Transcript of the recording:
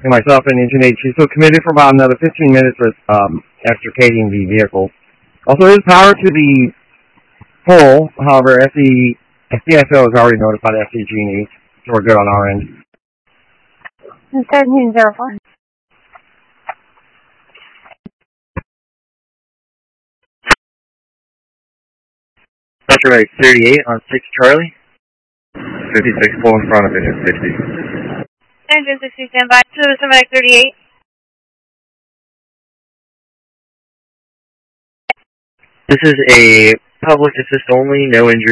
and myself and Engine 8. She's still committed for about another 15 minutes with extricating the vehicle. Also, there's power to the pole. However, FDSO is already notified FCG&E, so we're good on our end. 1304. Vector rate 38 on 6 Charlie. 56 full in front of engine 60. Engine 60 standby. Service Medic 38. This is a public assist only, no injury.